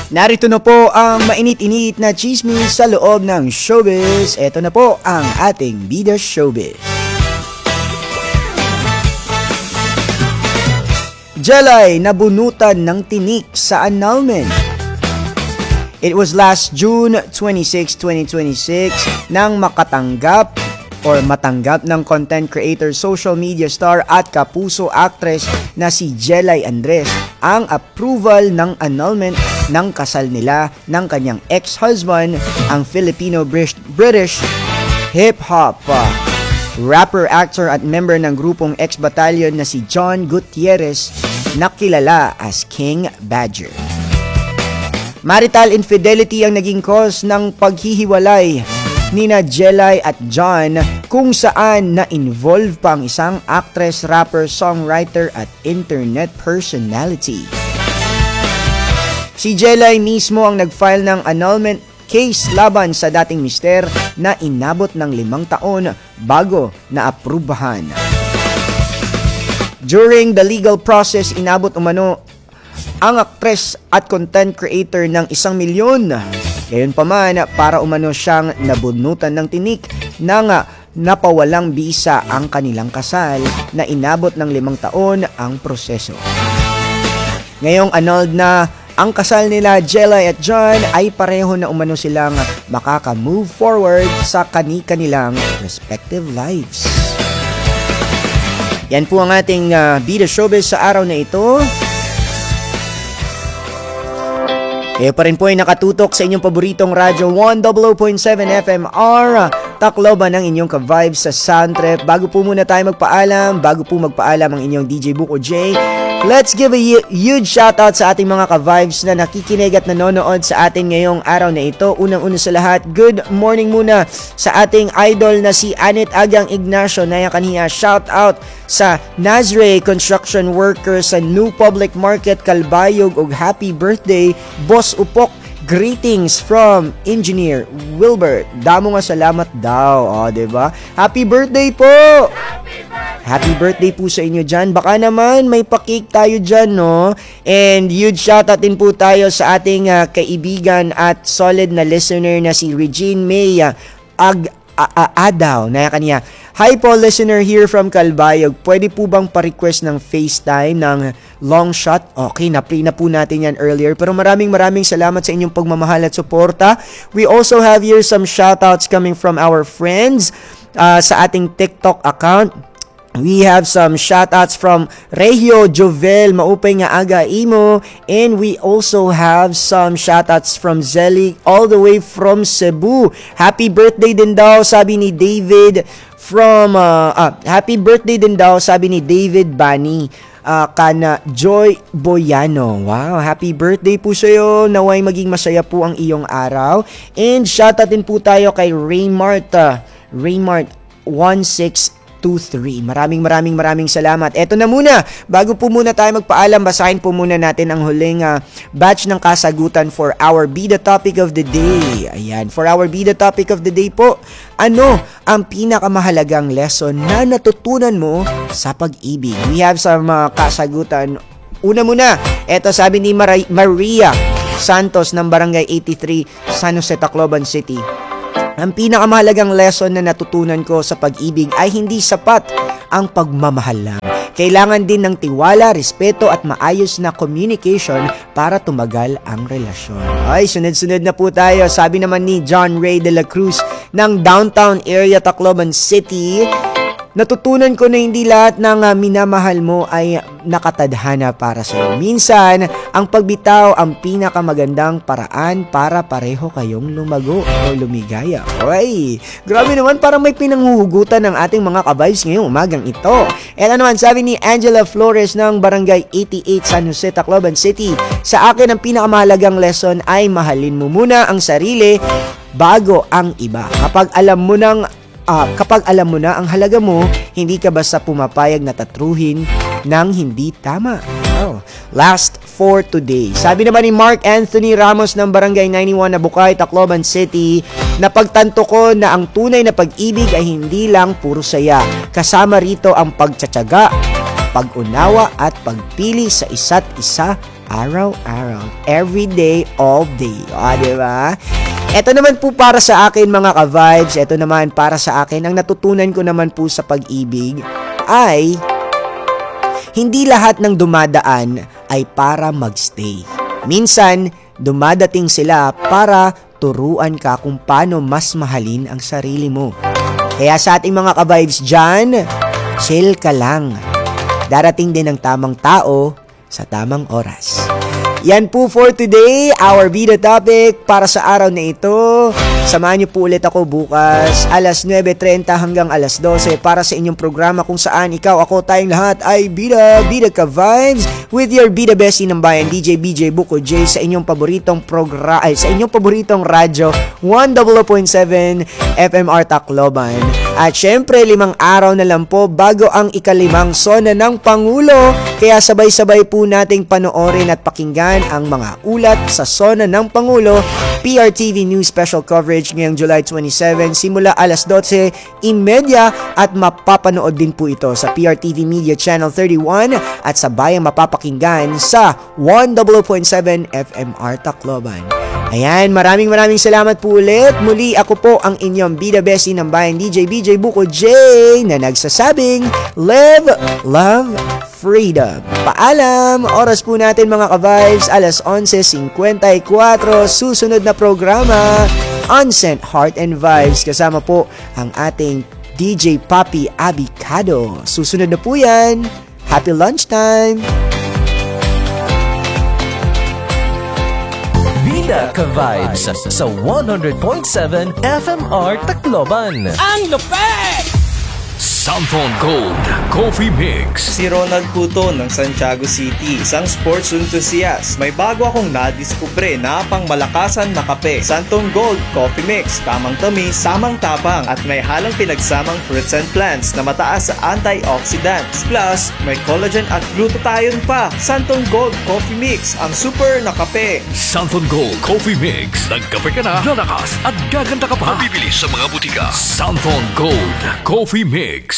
Narito na po ang mainit-init na chismis sa loob ng showbiz. Ito na po ang ating Bida Showbiz. Jelay nabunutan ng tinik sa annulment. It was last June 26, 2026 nang matanggap ng content creator, social media star at kapuso actress na si Jelay Andres ang approval ng annulment ng kasal nila ng kanyang ex-husband, ang Filipino-British hip-hop rapper, actor at member ng grupong X-Battalion na si John Gutierrez na kilala as King Badger. Marital infidelity ang naging cause ng paghihiwalay nina Jelay at John, kung saan na-involve pa ang isang actress, rapper, songwriter at internet personality. Si Jelay mismo ang nag-file ng annulment case laban sa dating mister na inabot ng 5 taon bago na-aprubahan. During the legal process, inabot umano ang actress at content creator ng 1 milyon. Gayunpaman, para umano siyang nabunutan ng tinik nang napawalang bisa ang kanilang kasal na inabot ng 5 taon ang proseso. Ngayong annulled na ang kasal nila Jelay at John, ay pareho na umano silang makaka-move forward sa kani-kanilang respective lives. Yan po ang ating Bida Showbiz sa araw na ito. Kayo pa rin po ay nakatutok sa inyong paboritong radyo 100.7 FMR, Tacloban ng inyong ka-vibes sa Soundtrip. Bago po muna tayo magpaalam ang inyong DJ Buko J, let's give a huge shoutout sa ating mga ka-vibes na nakikinig at nanonood sa atin ngayong araw na ito. Unang-una sa lahat, good morning muna sa ating idol na si Anit Agang Ignacio na yung kaniya. Shoutout sa Nazre Construction Workers sa New Public Market, Calbayog, og happy birthday, Boss Upok. Greetings from Engineer Wilbert. Damo nga salamat daw. Diba? Happy birthday po! Happy birthday po sa inyo dyan. Baka naman may pa-cake tayo dyan, no? And huge shoutout din po tayo sa ating kaibigan at solid na listener na si Regine May Adaw na kanya. Hi po, listener here from Calbayog. Pwede po bang pa-request ng FaceTime ng long shot? Okay, na-play na po natin yan earlier. Pero maraming salamat sa inyong pagmamahal at suporta. We also have here some shoutouts coming from our friends sa ating TikTok account. We have some shoutouts from Regio Jovel, maupay nga aga imo, and we also have some shoutouts from Zeli all the way from Cebu. Happy birthday din daw, sabi ni David happy birthday din daw, sabi ni David Bani kana Joy Boyano. Wow, happy birthday po sa iyo. Naway maging masaya po ang iyong araw. And shoutout din po tayo kay Raymart 1623. Maraming salamat. Eto na muna, bago po muna tayo magpaalam, basahin po muna natin ang huling batch ng kasagutan for our Bida Topic of the Day. Ayan, for our Bida Topic of the Day po, ano ang pinakamahalagang lesson na natutunan mo sa pag-ibig? We have some kasagutan. Una muna, eto sabi ni Maria Santos ng Barangay 83, San Jose, Tacloban City. Ang pinakamahalagang lesson na natutunan ko sa pag-ibig ay hindi sapat ang pagmamahal lang. Kailangan din ng tiwala, respeto at maayos na communication para tumagal ang relasyon. Ay, sunod-sunod na po tayo. Sabi naman ni John Ray de la Cruz ng downtown area, Tacloban City, natutunan ko na hindi lahat ng minamahal mo ay nakatadhana para sa iyo. Minsan, ang pagbitaw ang pinakamagandang paraan para pareho kayong lumago o lumigaya. Oy, grabe naman, parang may pinanghuhugutan ng ating mga ka-vibes ngayong umagang ito. Ito naman, sabi ni Angela Flores ng Barangay 88, San Jose, Tacloban City, sa akin ang pinakamahalagang lesson ay mahalin mo muna ang sarili bago ang iba. Kapag alam mo na ang halaga mo, hindi ka basta pumapayag na tatruhin ng hindi tama. Last for today. Sabi naman ni Mark Anthony Ramos ng Barangay 91 na Bukay, Tacloban City, napagtanto ko na ang tunay na pag-ibig ay hindi lang puro saya. Kasama rito ang pagtsatsaga, pag-unawa at pagpili sa isa't isa Araw-araw. Every day, all day. Diba? Ito naman po para sa akin mga ka-vibes. Ito naman para sa akin. Ang natutunan ko naman po sa pag-ibig ay hindi lahat ng dumadaan ay para magstay. Minsan, dumadating sila para turuan ka kung paano mas mahalin ang sarili mo. Kaya sa ating mga ka-vibes dyan, chill ka lang. Darating din ang tamang tao sa tamang oras. Yan po for today, our Bida Topic para sa araw na ito. Samahan niyo po ulit ako bukas, alas 9:30 hanggang alas 12 para sa inyong programa kung saan ikaw, ako, tayong lahat ay Bida ka Vibes with your Bida Bestie ng Bayan, DJ BJ Buko J sa inyong paboritong sa inyong paboritong radyo, 100.7 FMR Tacloban. At syempre, 5 araw na lang po bago ang ika-5 sona ng Pangulo. Kaya sabay-sabay po nating panoorin at pakinggan ang mga ulat sa sona ng Pangulo. PRTV News Special Coverage ngayong July 27 simula alas 12:30 at mapapanood din po ito sa PRTV Media Channel 31 at sa bayang mapapakinggan sa 100.7 FMR Tacloban. Ayan, maraming salamat po ulit. Muli ako po ang inyong Bida Bestie ng Bayan, DJ BJ Buko J, na nagsasabing Live, Love, Freedom. Paalam! Oras po natin mga ka-vibes, alas 11:54. Susunod na programa, Unsent Heart and Vibes. Kasama po ang ating DJ Papi Abicado. Susunod na po yan. Happy lunchtime! Bida ka Vibes sa 100.7 FMR Tacloban. Ang lupet! Santon Gold Coffee Mix. Si Ronald Puto ng Santiago City, isang sports enthusiast. May bago akong nadiskubre na pangmalakasan na kape. Santon Gold Coffee Mix. Tamang tamis, samang tapang at may halang pinagsamang fruits and plants na mataas sa antioxidants. Plus, may collagen at glutathione pa. Santon Gold Coffee Mix, ang super na kape. Santon Gold Coffee Mix. Nagkape ka na, lalakas at gaganda ka pa. Mabibili sa mga butika. Santon Gold Coffee Mix.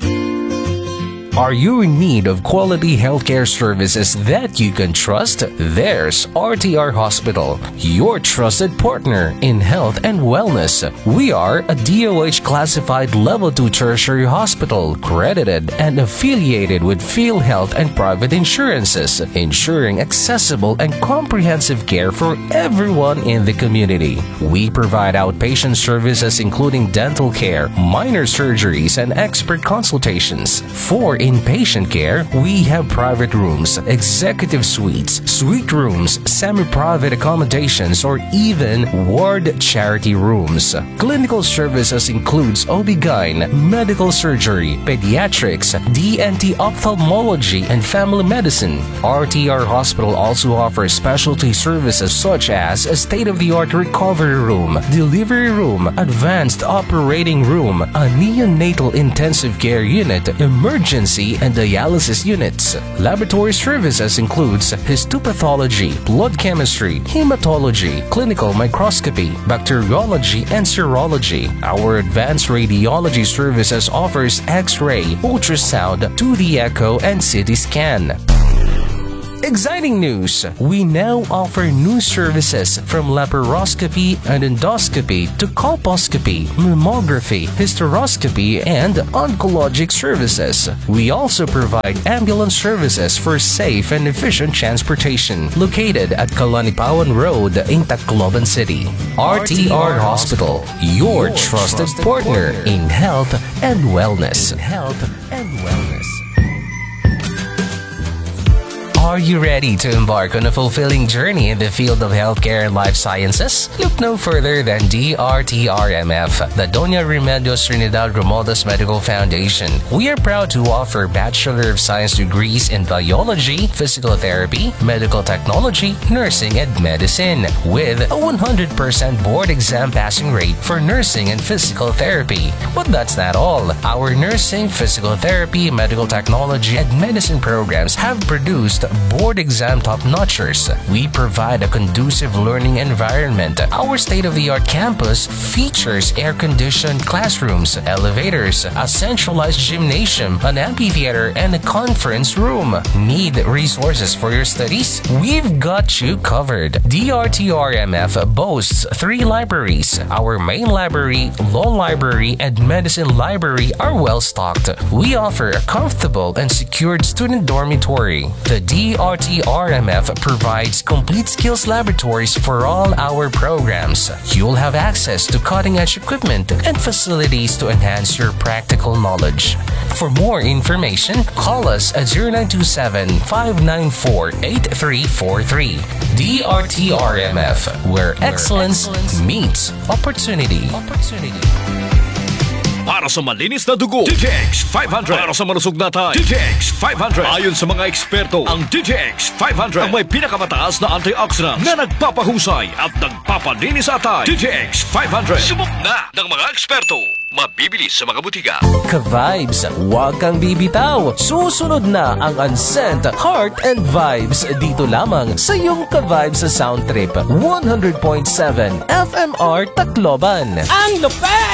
Are you in need of quality healthcare services that you can trust? There's RTR Hospital, your trusted partner in health and wellness. We are a DOH classified level 2 tertiary hospital, credited and affiliated with PhilHealth and private insurances, ensuring accessible and comprehensive care for everyone in the community. We provide outpatient services including dental care, minor surgeries, and expert consultations. For inpatient care, we have private rooms, executive suites, suite rooms, semi-private accommodations, or even ward charity rooms. Clinical services includes OB-GYN, medical surgery, pediatrics, DNT ophthalmology, and family medicine. RTR Hospital also offers specialty services such as a state-of-the-art recovery room, delivery room, advanced operating room, a neonatal intensive care unit, emergency and dialysis units. Laboratory services includes histopathology, blood chemistry, hematology, clinical microscopy, bacteriology, and serology. Our advanced radiology services offers X-ray, ultrasound, 2D echo, and CT scan. Exciting news! We now offer new services from laparoscopy and endoscopy to colposcopy, mammography, hysteroscopy, and oncologic services. We also provide ambulance services for safe and efficient transportation, located at Kalanipawan Road in Tacloban City. RTR Hospital, your trusted partner in health and wellness. Are you ready to embark on a fulfilling journey in the field of healthcare and life sciences? Look no further than DRTRMF, the Doña Remedios Trinidad Romualdez Medical Foundation. We are proud to offer Bachelor of Science degrees in Biology, Physical Therapy, Medical Technology, Nursing, and Medicine, with a 100% board exam passing rate for nursing and physical therapy. But that's not all. Our nursing, physical therapy, medical technology, and medicine programs have produced board exam top-notchers. We provide a conducive learning environment. Our state-of-the-art campus features air-conditioned classrooms, elevators, a centralized gymnasium, an amphitheater, and a conference room. Need resources for your studies? We've got you covered. DRTRMF boasts 3 libraries. Our main library, law library, and medicine library are well stocked. We offer a comfortable and secured student dormitory. The DRTRMF provides complete skills laboratories for all our programs. You'll have access to cutting-edge equipment and facilities to enhance your practical knowledge. For more information, call us at 0927-594-8343. DRTRMF, where excellence meets opportunity. Para sa malinis na dugo, DTX 500. Para sa malusog na tayo, DTX 500. Ayon sa mga eksperto, ang DTX 500 ang may pinakamataas na antioxidants na nagpapahusay at nagpapalinis sa tayo. DTX 500. Subok na ng mga eksperto. Mabibili sa mga butika. Ka-Vibes, huwag kang bibitaw. Susunod na ang Unsent Heart and Vibes dito lamang sa iyong Ka-Vibes sa Sound Trip 100.7 FMR Tacloban. Ang lupet!